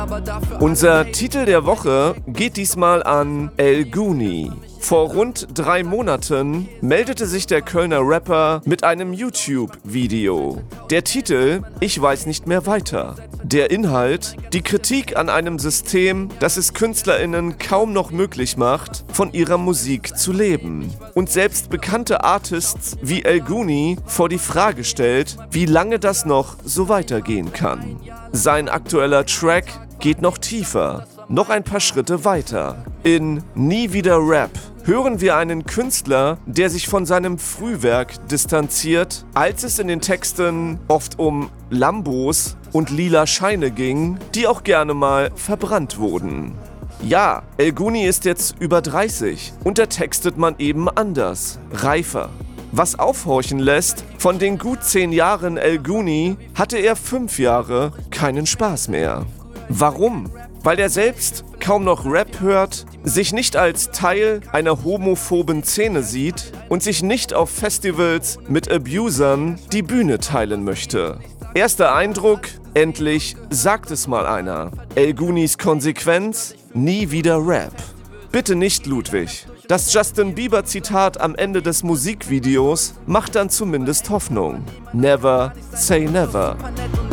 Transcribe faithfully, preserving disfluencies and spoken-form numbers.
Unser Titel der Woche geht diesmal an El Guni. Vor rund drei Monaten meldete sich der Kölner Rapper mit einem YouTube-Video. Der Titel: Ich weiß nicht mehr weiter. Der Inhalt: die Kritik an einem System, das es KünstlerInnen kaum noch möglich macht, von ihrer Musik zu leben. Und selbst bekannte Artists wie El Guni vor die Frage stellt, wie lange das noch so weitergehen kann. Sein aktueller Track geht noch tiefer, noch ein paar Schritte weiter. In Nie wieder Rap hören wir einen Künstler, der sich von seinem Frühwerk distanziert, als es in den Texten oft um Lambos und lila Scheine ging, die auch gerne mal verbrannt wurden. Ja, El Guni ist jetzt über dreißig und da textet man eben anders, reifer. Was aufhorchen lässt, von den gut zehn Jahren El Guni hatte er fünf Jahre keinen Spaß mehr. Warum? Weil er selbst kaum noch Rap hört, sich nicht als Teil einer homophoben Szene sieht und sich nicht auf Festivals mit Abusern die Bühne teilen möchte. Erster Eindruck: endlich sagt es mal einer. El Gunis Konsequenz: nie wieder Rap. Bitte nicht, Ludwig. Das Justin Bieber-Zitat am Ende des Musikvideos macht dann zumindest Hoffnung. Never say never.